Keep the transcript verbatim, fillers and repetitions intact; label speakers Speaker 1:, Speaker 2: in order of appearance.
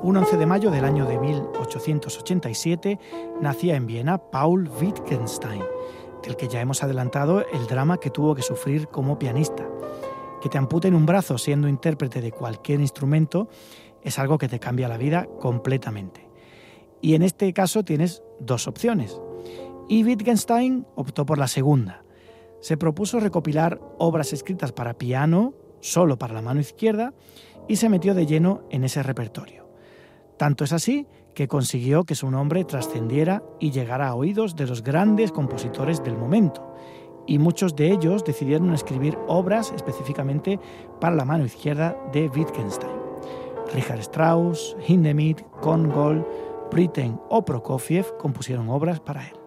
Speaker 1: Un once de mayo del año de mil ochocientos ochenta y siete nacía en Viena Paul Wittgenstein, del que ya hemos adelantado el drama que tuvo que sufrir como pianista. Que te amputen un brazo siendo intérprete de cualquier instrumento es algo que te cambia la vida completamente. Y en este caso tienes dos opciones. Y Wittgenstein optó por la segunda. Se propuso recopilar obras escritas para piano, solo para la mano izquierda, y se metió de lleno en ese repertorio. Tanto es así que consiguió que su nombre trascendiera y llegara a oídos de los grandes compositores del momento, y muchos de ellos decidieron escribir obras específicamente para la mano izquierda de Wittgenstein. Richard Strauss, Hindemith, Korngold, Britten o Prokofiev compusieron obras para él.